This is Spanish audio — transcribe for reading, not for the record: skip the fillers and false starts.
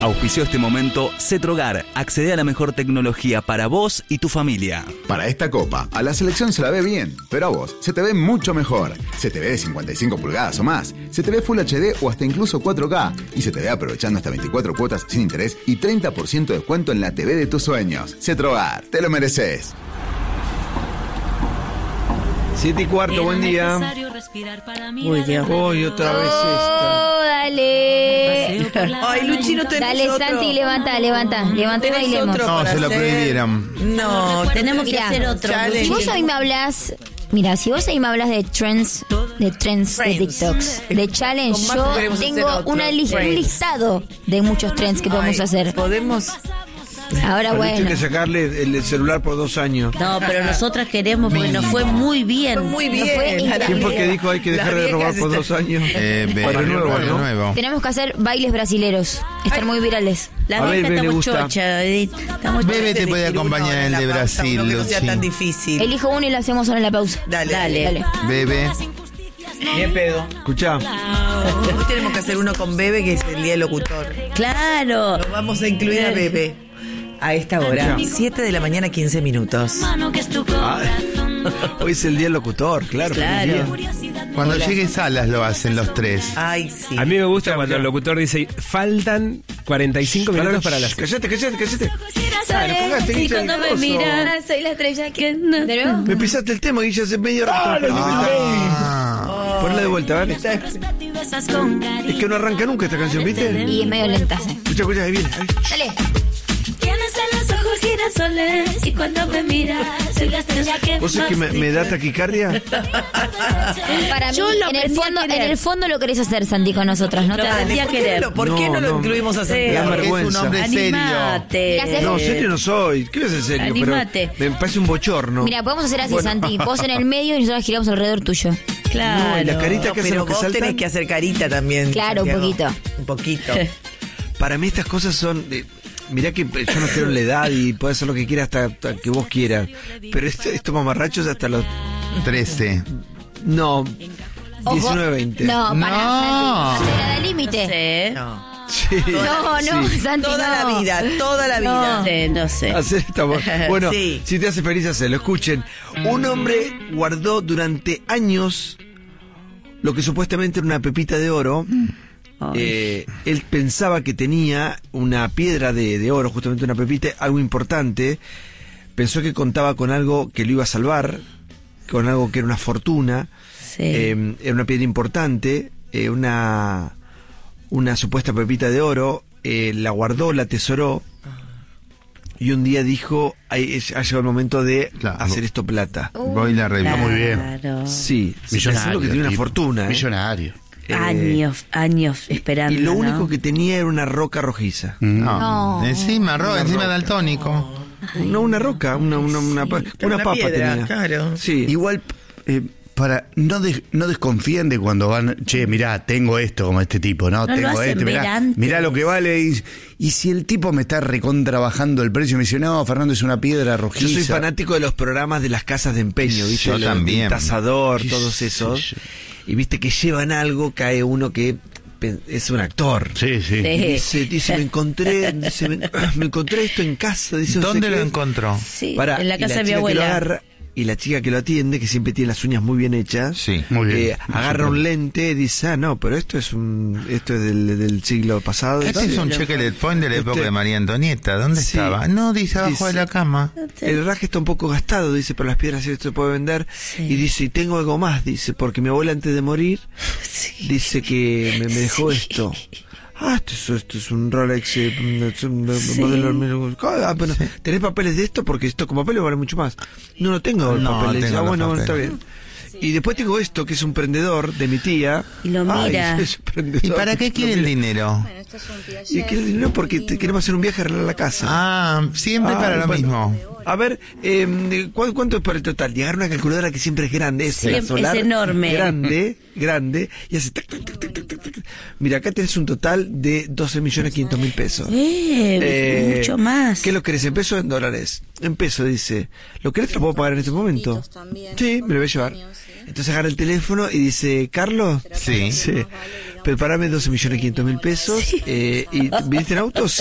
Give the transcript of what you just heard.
Auspició este momento Cetrogar. Accede a la mejor tecnología para vos y tu familia. Para esta copa, a la selección se la ve bien, pero a vos se te ve mucho mejor. Se te ve de 55 pulgadas o más, se te ve Full HD o hasta incluso 4K y se te ve aprovechando hasta 24 cuotas sin interés y 30% de descuento en la TV de tus sueños. Cetrogar, te lo mereces. 7:15, buen día. Uy, Dios. Uy, otra vez esta. Dale. Ay, Luchi, no tenés Dale, otro. Santi, levanta y bailemos. No, se lo prohibieron. No, tenemos que hacer otro. Si vos a mí me hablas, mira, si vos a mí me hablas de trends de TikToks, de challenge, Con más yo queremos tengo hacer otro. un listado de muchos trends que podemos hacer. Podemos. Ahora Hay bueno. que sacarle el celular por 2 años. No, pero nosotras queremos porque nos fue muy bien. Muy No bien. fue increíble. ¿Quién fue que dijo hay que dejar de robar por 2 años? Barrio Nuevo, ¿no? Tenemos que hacer bailes brasileros, estar muy virales. La A vieja Bebe está le muy gusta. chocha, Edith. Está muy Bebe te Elegir puede uno acompañar en el de la pausa, Brasil, uno que no sea Luchi. tan difícil. Elijo uno y lo hacemos ahora en la pausa. Dale. Bebe. Bien pedo. Escuchá, Hoy tenemos que hacer uno con Bebe, que es el día del locutor. Claro. Lo vamos a incluir a Bebe. A esta hora, 7 de la mañana, 15 minutos. hoy es el día del locutor, claro. Claro. feliz día. Cuando llegue Salas lo hacen los tres. Ay, sí. A mí me gusta cuando el locutor dice, faltan 45 minutos para las... Cállate. ¿Sabes? Cagaste, Y Guilla, cuando el me coso. miran, Soy la estrella que no. ¿De nuevo? Me pisaste el tema, Guilla, hace medio rato. Ponla de vuelta, ¿vale? Es que no arranca nunca esta canción, ¿viste? Y es medio lenta, ¿sí? Escucha, ahí viene. Ahí. Dale. Tienes en los ojos girasoles y cuando me miras, soy la estrella que ¿Vos es que me da taquicardia? Para mí, Yo lo en aprendí a querer. el fondo lo querés hacer, Santi, con nosotras, ¿no? Lo aprendí a querer. ¿Por qué no lo No. incluimos a Sí. Santiago? Da Porque es un vergüenza. hombre serio. Animate. Gracias. No, serio no soy. ¿Qué es en serio? Animate. Pero me parece un bochorno. Mira, podemos hacer así, Bueno. Santi. Vos en el medio y nosotros giramos alrededor tuyo. Claro. No, y la carita No, que hacen pero los que vos saltan. tenés que hacer carita también. Claro, un Santiago. poquito. Un poquito. Para mí estas cosas son... mirá que yo no quiero la edad y puede hacer lo que quiera hasta que vos quieras. Pero estos mamarrachos hasta los... 13. No, Ojo. 19, 20. No, No. para, Santi. Hasta la del límite. sé. No. Sí. No, Sí. Santi, Toda no. la vida, toda la vida. No sé. Hacer esta bueno, Sí. si te hace feliz hacerlo, escuchen. Un hombre guardó durante años lo que supuestamente era una pepita de oro. Él pensaba que tenía una piedra de oro, justamente una pepita, algo importante. Pensó que contaba con algo que lo iba a salvar, con algo que era una fortuna. Sí. Era una piedra importante, una supuesta pepita de oro. La guardó, la atesoró. Y un día dijo, ha llegado el momento de Claro. hacer esto plata. Voy y la revivo. Claro. Muy bien. Sí, pensando que tiene una fortuna. Millonario. Años esperando. Y lo ¿no? único que tenía era una roca rojiza. No. No. Encima, encima daltónico. No, una roca, una papa piedra, tenía. claro. Sí. Igual, para no desconfíen de cuando van, che, mirá, tengo esto como este tipo, ¿no? No lo Tengo hacen este, ver mirá, antes. mirá lo que vale. Y si el tipo me está recontrabajando el precio y me dice, no, Fernando, es una piedra Yo rojiza. soy fanático de los programas de las casas de empeño, ¿viste? Yo también. El Tasador, ¿Qué todos sé esos. yo? Y viste que llevan algo, cae uno que es un actor. Sí, sí. Sí. Dice, me encontré esto en casa. Dice, no sé ¿Dónde qué. lo encontró? Sí, Pará, en la y casa de mi chica que lo abuela. agarra, y la chica que lo atiende, que siempre tiene las uñas muy bien hechas, Sí. Muy bien. agarra un lente y dice, no, pero esto es del siglo pasado. Este es un cheque de point de la época de María Antonieta. ¿Dónde Sí. estaba? No, dice abajo Dice- de la cama. El herraje está un poco gastado, dice, pero las piedras esto se puede vender. Sí. Y dice, y tengo algo más, dice, porque mi abuela antes de morir, dice que me dejó esto. Esto es un Rolex, es un modelo. Bueno, ¿tenés papeles de esto? Porque esto como papeles vale mucho más. No tengo No, papeles. tengo los Bueno, está papeles. bien. Y después tengo esto, que es un prendedor de mi tía. Y lo mira. Es un prendedor. ¿Y para qué quiere el dinero? Y quiere el dinero porque queremos hacer un viaje a arreglar la casa. Ah, siempre para lo bueno. mismo. A ver, ¿cuánto es por el total? Y agarra una calculadora que siempre es grande, es Siempre la solar, es enorme. grande, y hace tac, tac, tac, tac, tac, tac. Mira, acá tenés un total de 12.500.000 pesos. Mucho más. ¿Qué lo querés? ¿En pesos o en dólares? En pesos, dice. ¿Lo querés? Te lo puedo pagar en este momento. Sí, me lo voy a llevar. Entonces agarra el teléfono y dice, Carlos, Sí. prepárame 12.500.000 pesos. ¿Y viniste en auto?